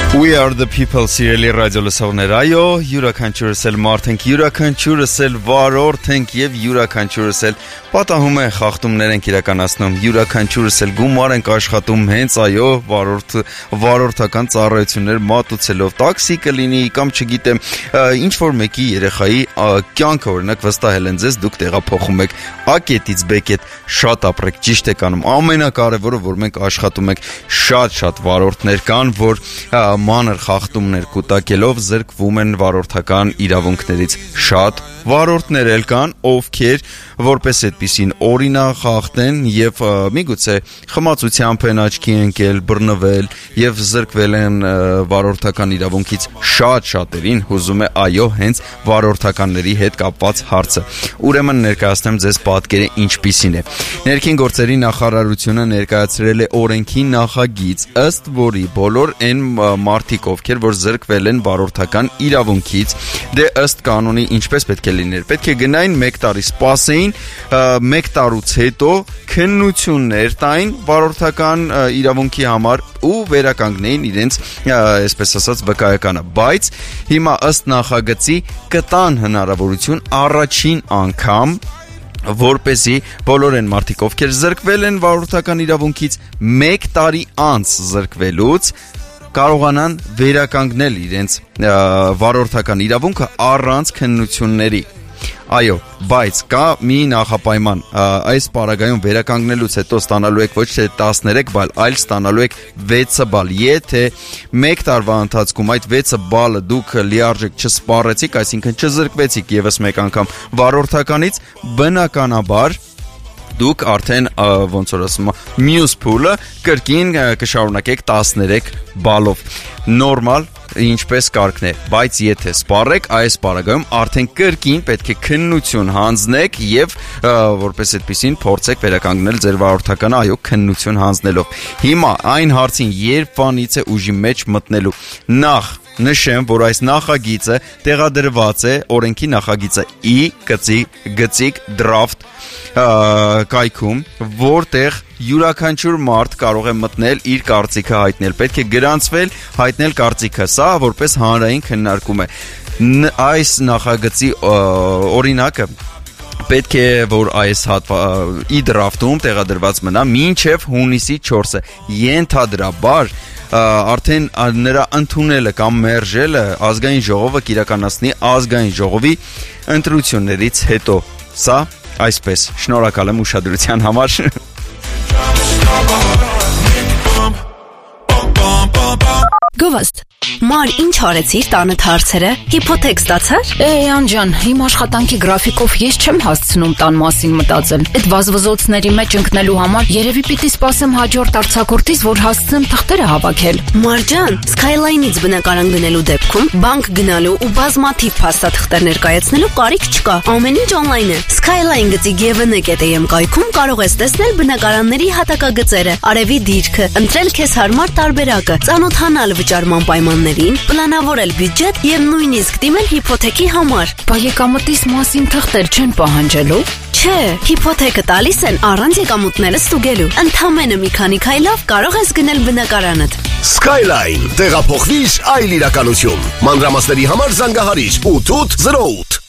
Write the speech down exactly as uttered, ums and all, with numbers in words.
We are the people, սիրելի ռադիո լսողներ, այո, յուրաքանչյուրս էլ մարդ ենք, յուրաքանչյուրս էլ վարորդ ենք և յուրաքանչյուրս էլ պատահում է խախտումներ ենք իրականացնում, յուրաքանչյուրս էլ գումար ենք աշխատում հենց այո, վարորդ, վարորդական ծառայություններ մատուցելով, տաքսի կլինի կամ չգիտեմ, ինչ-որ մեկի երեխայի կյանքը օրինակ վստահել են ձեզ, դուք տեղափոխում եք A կետից B կետ, շատ ապրեք, ճիշտ եք անում, ամենակարևորը, որ մենք աշխատում ենք, շատ-շատ վարորդներ կան, որ մանր խախտումներ կուտակելով զրկվում են վարորդական իրավունքներից, շատ վարորդներ էլ կան, ովքեր որպես այդպիսին օրինակ խախտեն եւ միգուցե խմացությամբ են աչքի ընկել, բռնվել եւ զրկվել են վարորդական իրավունքից, շատ շատերին հուզում է այո հենց վարորդականների հետ կապված հարցը։ Ուրեմն ներկայացնեմ ձեզ պատկերը ինչպիսին է։ Ներքին գործերի նախարարությունը ներկայացրել է օրենքի նախագիծ, ըստ որի բոլոր այն մարդիկ, ովքեր որ զրկվել են վարորդական իրավունքից, դե ըստ կանոնի ինչպես պետք է լիներ, պետք է գնային մեկ տարի սպասեին, մեկ տարուց հետո քննություններ տային վարորդական իրավունքի համար ու վերականգնեին իրենց, այսպես ասած, վկայականը, բայց հիմա ըստ նախագծի կտան հնարավորություն առաջին անգամ որպեսզի բոլոր են մարդիկ, ովքեր զրկվել են վարորդական իրավունքից մեկ տարի անց զրկվելուց կարողանան վերականգնել իրենց վարորդական իրավունքը առանց քննությունների։ Այո, բայց կա մի նախապայման, այս պարագայում վերականգնելուց հետո ստանալու եք ոչ թե տասներեք բալ, այլ ստանալու եք վեց բալ, եթե մեկ տարվա ընթացքում այդ վեց բալը դուք լիարժեք չսպառեցիք, այսինքն չզրկվեցիք եւս մեկ անգամ վարորդականից, բնականաբար դուք արդեն ոնց որ ասում մյուս փուլը կրկին կշարունակեք տասներեք բալով, նորմալ ինչպես կարգն է, բայց եթե սպառեք այս պարագայում արդեն կրկին պետք է քննություն հանձնեք եւ որպես այդպեսին փորձեք վերականգնել ձեր վարորդականը, այո, քննություն հանձնելով։ Հիմա այն հարցին երբ վանից է ուժի մեջ մտնելու, նախ նշեմ, որ այս նախագիծը տեղադրված է օրենքի նախագիծը ի գծիկ draft կայքում, որտեղ յուրաքանչյուր մարդ կարող է մտնել իր կարծիքը հայտնել, պետք է գրանցվել, հայտնել կարծիքը, սա որպես հանրային քննարկում է։ Այս նախագծի օրինակը պետք է որ այս ի դրաֆտում տեղադրված մնա մինչև հունիսի չորսը, ենթադրաբար արդեն նրա ընդունելը կամ մերժելը ազգային ժողովը կիրականացնի ազգային ժողովի ընտրություններից հետո։ Սա այսպես, շնորհակալ եմ ուշադրության համար։ Գովաստ, մար ինչ արեցիր տանդ հարցերը, հիպոթեք ստացար։ Էй անջան, իմ աշխատանքի գրաֆիկով ես չեմ հասցնում տան մասին մտածել, այդ վազվզոցների մեջ ընկնելու համար երևի պիտի սպասեմ հաջորդ արձակուրդից, որ հասցնեմ թղթերը հավաքել։ Մարջան, Skyline-ից բնակարան գնելու դեպքում բանկ գնալու ու բազմաթիվ փաստաթղթեր ներկայացնելու կարիք չկա, ամեն ինչ օնլայն է։ Skyline գծի G V N կետ A M կայքում կարող ես տեսնել բնակարանների հատակագծերը, արևի դիրքը, ընտրել քեզ հարմար տարբերակը, ծանոթանալ վճարման պայմաններին, պլանավորել բյուջետ եւ նույնիսկ դիմել հիպոթեքի համար։ Բա եկամտիս մասին թղթեր չեն պահանջելու։ Չէ, հիպոթեկը տալիս են առանց եկամուտները ստուգելու։ Ընդամենը մի քանի քայլով կարող ես գնել բնակարանդ։ Skyline, տեղափոխվիր այլ իրականություն։ Մանրամասների համար զանգահարիր ութ ութ զրո ութ։